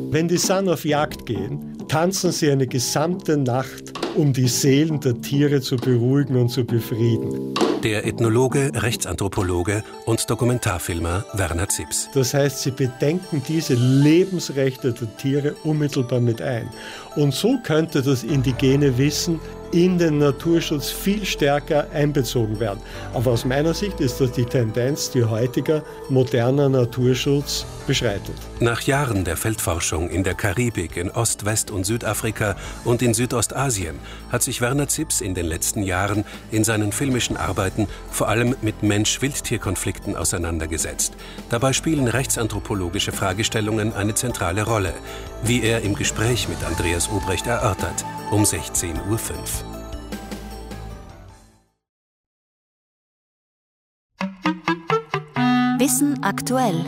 Wenn die San auf Jagd gehen, tanzen sie eine gesamte Nacht, um die Seelen der Tiere zu beruhigen und zu befrieden. Der Ethnologe, Rechtsanthropologe und Dokumentarfilmer Werner Zips. Das heißt, sie bedenken diese Lebensrechte der Tiere unmittelbar mit ein. Und so könnte das indigene Wissen in den Naturschutz viel stärker einbezogen werden. Aber aus meiner Sicht ist das die Tendenz, die heutiger moderner Naturschutz beschreitet. Nach Jahren der Feldforschung in der Karibik, in Ost-, West- und Südafrika und in Südostasien hat sich Werner Zips in den letzten Jahren in seinen filmischen Arbeiten vor allem mit Mensch-Wildtier-Konflikten auseinandergesetzt. Dabei spielen rechtsanthropologische Fragestellungen eine zentrale Rolle, wie er im Gespräch mit Andreas Obrecht erörtert, um 16:05 Uhr. Wissen aktuell.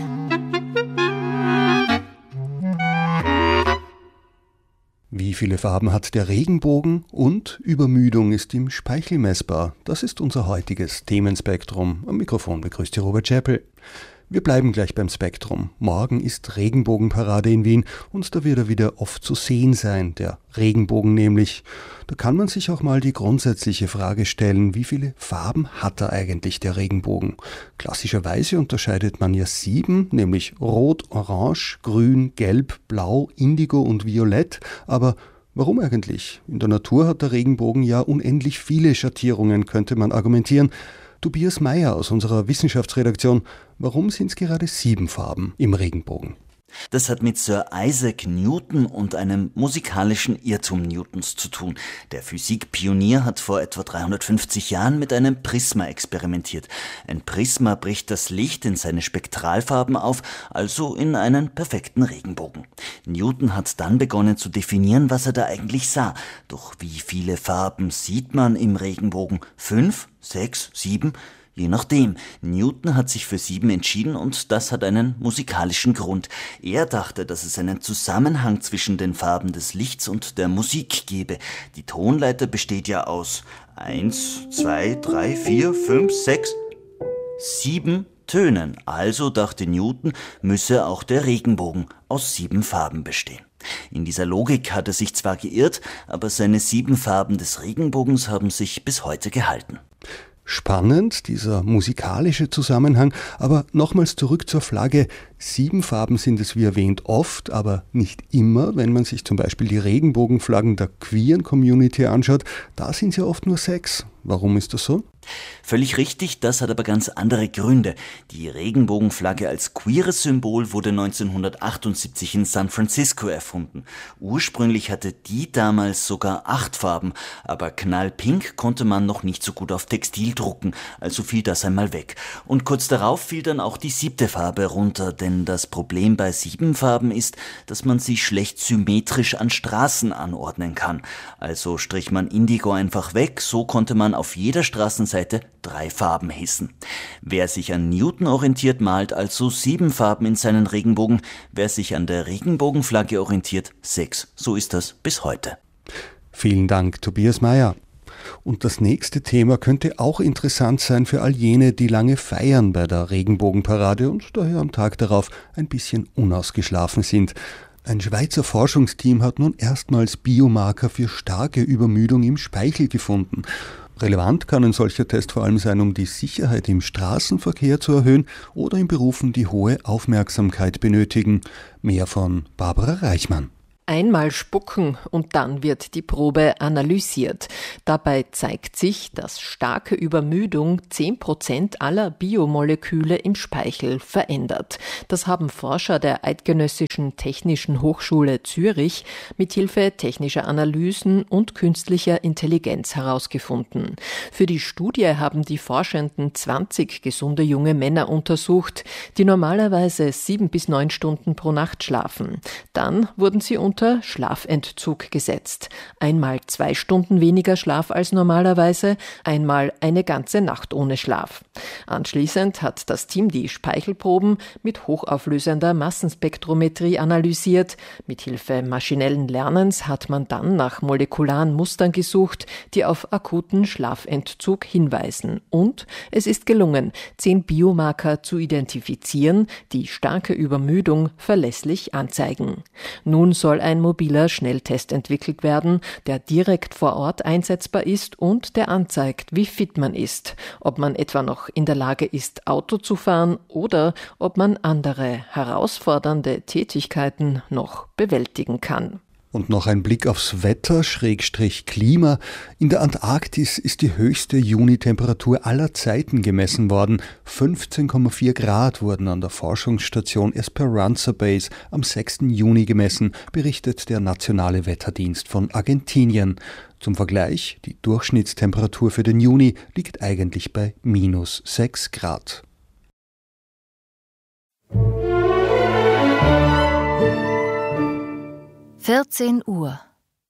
Wie viele Farben hat der Regenbogen und Übermüdung ist im Speichel messbar? Das ist unser heutiges Themenspektrum. Am Mikrofon begrüßt Sie Robert Chappell. Wir bleiben gleich beim Spektrum. Morgen ist Regenbogenparade in Wien und da wird er wieder oft zu sehen sein, der Regenbogen nämlich. Da kann man sich auch mal die grundsätzliche Frage stellen, wie viele Farben hat er eigentlich, der Regenbogen? Klassischerweise unterscheidet man ja 7, nämlich Rot, Orange, Grün, Gelb, Blau, Indigo und Violett, aber warum eigentlich? In der Natur hat der Regenbogen ja unendlich viele Schattierungen, könnte man argumentieren. Tobias Meyer aus unserer Wissenschaftsredaktion. Warum sind es gerade 7 Farben im Regenbogen? Das hat mit Sir Isaac Newton und einem musikalischen Irrtum Newtons zu tun. Der Physikpionier hat vor etwa 350 Jahren mit einem Prisma experimentiert. Ein Prisma bricht das Licht in seine Spektralfarben auf, also in einen perfekten Regenbogen. Newton hat dann begonnen zu definieren, was er da eigentlich sah. Doch wie viele Farben sieht man im Regenbogen? 5, 6, 7? Je nachdem. Newton hat sich für 7 entschieden und das hat einen musikalischen Grund. Er dachte, dass es einen Zusammenhang zwischen den Farben des Lichts und der Musik gebe. Die Tonleiter besteht ja aus 1, 2, 3, 4, 5, 6, 7 Tönen. Also dachte Newton, müsse auch der Regenbogen aus 7 Farben bestehen. In dieser Logik hat er sich zwar geirrt, aber seine 7 Farben des Regenbogens haben sich bis heute gehalten. Spannend, dieser musikalische Zusammenhang, aber nochmals zurück zur Flagge. 7 Farben sind es wie erwähnt oft, aber nicht immer. Wenn man sich zum Beispiel die Regenbogenflaggen der queeren Community anschaut, da sind es ja oft nur 6. Warum ist das so? Völlig richtig, das hat aber ganz andere Gründe. Die Regenbogenflagge als queeres Symbol wurde 1978 in San Francisco erfunden. Ursprünglich hatte die damals sogar 8 Farben, aber knallpink konnte man noch nicht so gut auf Textil drucken, also fiel das einmal weg. Und kurz darauf fiel dann auch die 7. Farbe runter, denn das Problem bei 7 Farben ist, dass man sie schlecht symmetrisch an Straßen anordnen kann. Also strich man Indigo einfach weg, so konnte man auf jeder Straßenseite 3 Farben hissen. Wer sich an Newton orientiert, malt also 7 Farben in seinen Regenbogen. Wer sich an der Regenbogenflagge orientiert, 6. So ist das bis heute. Vielen Dank, Tobias Meyer. Und das nächste Thema könnte auch interessant sein für all jene, die lange feiern bei der Regenbogenparade und daher am Tag darauf ein bisschen unausgeschlafen sind. Ein Schweizer Forschungsteam hat nun erstmals Biomarker für starke Übermüdung im Speichel gefunden. Relevant kann ein solcher Test vor allem sein, um die Sicherheit im Straßenverkehr zu erhöhen oder in Berufen, die hohe Aufmerksamkeit benötigen. Mehr von Barbara Reichmann. Einmal spucken und dann wird die Probe analysiert. Dabei zeigt sich, dass starke Übermüdung 10% aller Biomoleküle im Speichel verändert. Das haben Forscher der Eidgenössischen Technischen Hochschule Zürich mithilfe technischer Analysen und künstlicher Intelligenz herausgefunden. Für die Studie haben die Forschenden 20 gesunde junge Männer untersucht, die normalerweise 7 bis 9 Stunden pro Nacht schlafen. Dann wurden sie unter Schlafentzug gesetzt. Einmal 2 Stunden weniger Schlaf als normalerweise, einmal eine ganze Nacht ohne Schlaf. Anschließend hat das Team die Speichelproben mit hochauflösender Massenspektrometrie analysiert. Mithilfe maschinellen Lernens hat man dann nach molekularen Mustern gesucht, die auf akuten Schlafentzug hinweisen. Und es ist gelungen, 10 Biomarker zu identifizieren, die starke Übermüdung verlässlich anzeigen. Nun soll ein mobiler Schnelltest entwickelt werden, der direkt vor Ort einsetzbar ist und der anzeigt, wie fit man ist, ob man etwa noch in der Lage ist, Auto zu fahren oder ob man andere herausfordernde Tätigkeiten noch bewältigen kann. Und noch ein Blick aufs Wetter, Klima. In der Antarktis ist die höchste Junitemperatur aller Zeiten gemessen worden. 15,4 Grad wurden an der Forschungsstation Esperanza Base am 6. Juni gemessen, berichtet der Nationale Wetterdienst von Argentinien. Zum Vergleich, die Durchschnittstemperatur für den Juni liegt eigentlich bei -6 Grad. Uhr.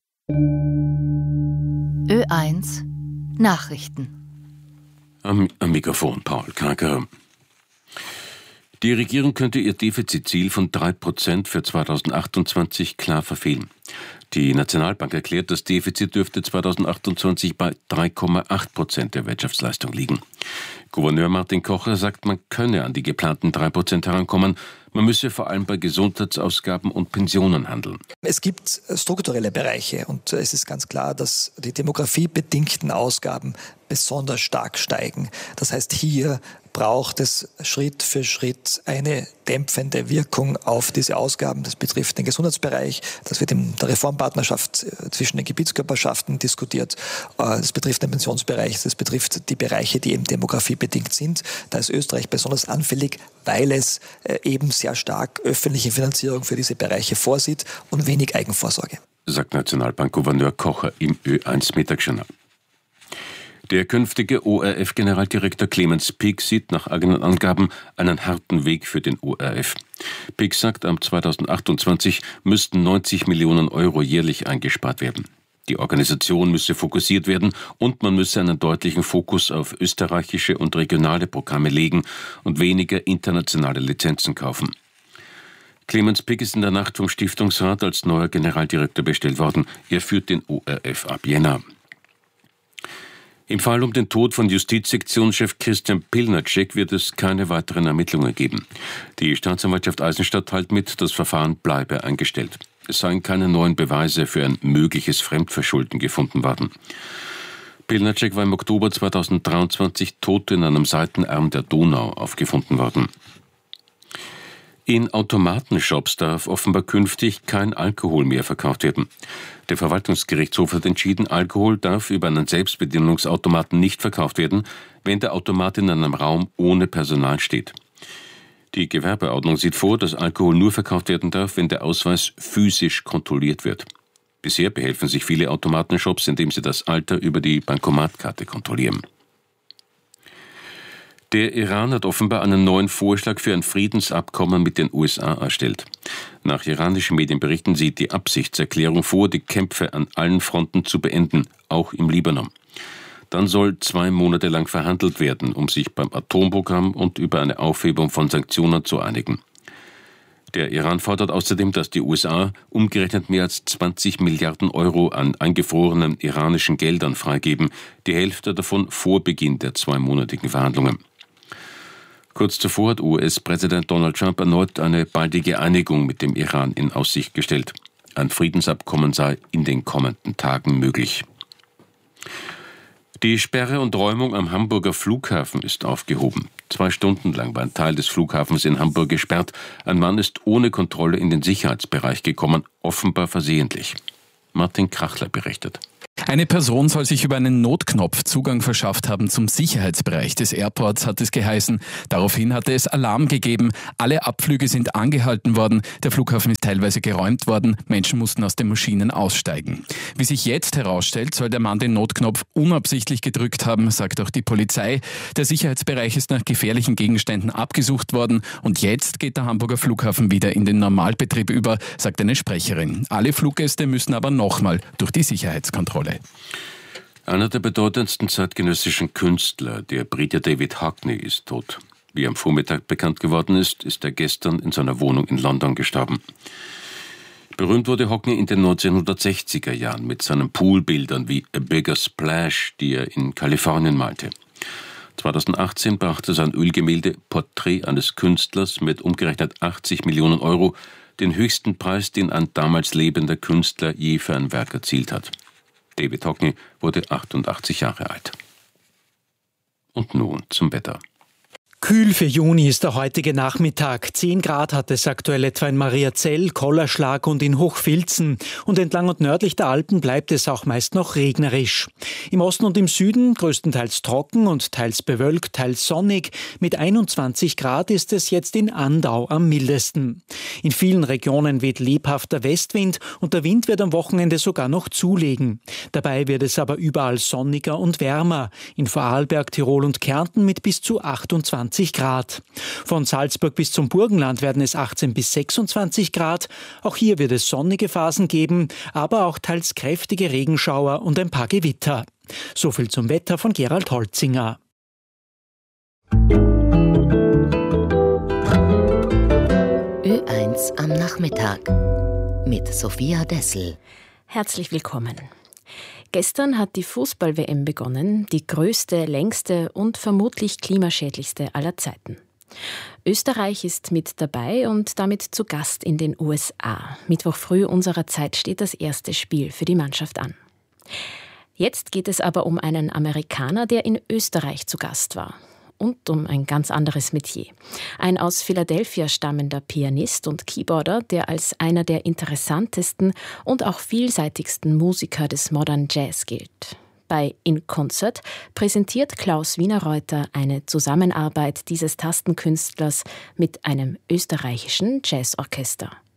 Ö1 Nachrichten. Am Mikrofon Paul Kraker. Die Regierung könnte ihr Defizitziel von 3% für 2028 klar verfehlen. Die Nationalbank erklärt, das Defizit dürfte 2028 bei 3,8% der Wirtschaftsleistung liegen. Gouverneur Martin Kocher sagt, man könne an die geplanten 3% herankommen. Man müsse vor allem bei Gesundheitsausgaben und Pensionen handeln. Es gibt strukturelle Bereiche und es ist ganz klar, dass die demografiebedingten Ausgaben besonders stark steigen. Das heißt, hier braucht es Schritt für Schritt eine dämpfende Wirkung auf diese Ausgaben. Das betrifft den Gesundheitsbereich, das wird in der Reformpartnerschaft zwischen den Gebietskörperschaften diskutiert. Das betrifft den Pensionsbereich, das betrifft die Bereiche, die eben demografiebedingt sind. Da ist Österreich besonders anfällig, weil es eben sehr stark öffentliche Finanzierung für diese Bereiche vorsieht und wenig Eigenvorsorge. Sagt Nationalbankgouverneur Kocher im Ö1 Mittagsjournal. Der künftige ORF-Generaldirektor Clemens Pick sieht nach eigenen Angaben einen harten Weg für den ORF. Pick sagt, am 2028 müssten 90 Millionen Euro jährlich eingespart werden. Die Organisation müsse fokussiert werden und man müsse einen deutlichen Fokus auf österreichische und regionale Programme legen und weniger internationale Lizenzen kaufen. Clemens Pick ist in der Nacht vom Stiftungsrat als neuer Generaldirektor bestellt worden. Er führt den ORF ab Jänner. Im Fall um den Tod von Justizsektionschef Christian Pilnacek wird es keine weiteren Ermittlungen geben. Die Staatsanwaltschaft Eisenstadt teilt mit, das Verfahren bleibe eingestellt. Es seien keine neuen Beweise für ein mögliches Fremdverschulden gefunden worden. Pilnacek war im Oktober 2023 tot in einem Seitenarm der Donau aufgefunden worden. In Automatenshops darf offenbar künftig kein Alkohol mehr verkauft werden. Der Verwaltungsgerichtshof hat entschieden, Alkohol darf über einen Selbstbedienungsautomaten nicht verkauft werden, wenn der Automat in einem Raum ohne Personal steht. Die Gewerbeordnung sieht vor, dass Alkohol nur verkauft werden darf, wenn der Ausweis physisch kontrolliert wird. Bisher behelfen sich viele Automatenshops, indem sie das Alter über die Bankomatkarte kontrollieren. Der Iran hat offenbar einen neuen Vorschlag für ein Friedensabkommen mit den USA erstellt. Nach iranischen Medienberichten sieht die Absichtserklärung vor, die Kämpfe an allen Fronten zu beenden, auch im Libanon. Dann soll 2 Monate lang verhandelt werden, um sich beim Atomprogramm und über eine Aufhebung von Sanktionen zu einigen. Der Iran fordert außerdem, dass die USA umgerechnet mehr als 20 Milliarden Euro an eingefrorenen iranischen Geldern freigeben, die Hälfte davon vor Beginn der 2-monatigen Verhandlungen. Kurz zuvor hat US-Präsident Donald Trump erneut eine baldige Einigung mit dem Iran in Aussicht gestellt. Ein Friedensabkommen sei in den kommenden Tagen möglich. Die Sperre und Räumung am Hamburger Flughafen ist aufgehoben. 2 Stunden lang war ein Teil des Flughafens in Hamburg gesperrt. Ein Mann ist ohne Kontrolle in den Sicherheitsbereich gekommen, offenbar versehentlich. Martin Krachler berichtet. Eine Person soll sich über einen Notknopf Zugang verschafft haben zum Sicherheitsbereich des Airports, hat es geheißen. Daraufhin hatte es Alarm gegeben. Alle Abflüge sind angehalten worden. Der Flughafen ist teilweise geräumt worden. Menschen mussten aus den Maschinen aussteigen. Wie sich jetzt herausstellt, soll der Mann den Notknopf unabsichtlich gedrückt haben, sagt auch die Polizei. Der Sicherheitsbereich ist nach gefährlichen Gegenständen abgesucht worden. Und jetzt geht der Hamburger Flughafen wieder in den Normalbetrieb über, sagt eine Sprecherin. Alle Fluggäste müssen aber nochmal durch die Sicherheitskontrolle. Einer der bedeutendsten zeitgenössischen Künstler, der Brite David Hockney, ist tot. Wie am Vormittag bekannt geworden ist, ist er gestern in seiner Wohnung in London gestorben. Berühmt wurde Hockney in den 1960er Jahren mit seinen Poolbildern wie A Bigger Splash, die er in Kalifornien malte. 2018 brachte sein Ölgemälde Porträt eines Künstlers mit umgerechnet 80 Millionen Euro den höchsten Preis, den ein damals lebender Künstler je für ein Werk erzielt hat. David Hockney wurde 88 Jahre alt. Und nun zum Wetter. Kühl für Juni ist der heutige Nachmittag. 10 Grad hat es aktuell etwa in Mariazell, Kollerschlag und in Hochfilzen. Und entlang und nördlich der Alpen bleibt es auch meist noch regnerisch. Im Osten und im Süden größtenteils trocken und teils bewölkt, teils sonnig. Mit 21 Grad ist es jetzt in Andau am mildesten. In vielen Regionen weht lebhafter Westwind und der Wind wird am Wochenende sogar noch zulegen. Dabei wird es aber überall sonniger und wärmer. In Vorarlberg, Tirol und Kärnten mit bis zu 28 Grad. Von Salzburg bis zum Burgenland werden es 18 bis 26 Grad. Auch hier wird es sonnige Phasen geben, aber auch teils kräftige Regenschauer und ein paar Gewitter. So viel zum Wetter von Gerald Holzinger. Ö1 am Nachmittag mit Sophia Dessel. Herzlich willkommen. Gestern hat die Fußball-WM begonnen, die größte, längste und vermutlich klimaschädlichste aller Zeiten. Österreich ist mit dabei und damit zu Gast in den USA. Mittwoch früh unserer Zeit steht das erste Spiel für die Mannschaft an. Jetzt geht es aber um einen Amerikaner, der in Österreich zu Gast war. Und um ein ganz anderes Metier. Ein aus Philadelphia stammender Pianist und Keyboarder, der als einer der interessantesten und auch vielseitigsten Musiker des Modern Jazz gilt. Bei In Concert präsentiert Klaus Wienerreuter eine Zusammenarbeit dieses Tastenkünstlers mit einem österreichischen Jazzorchester.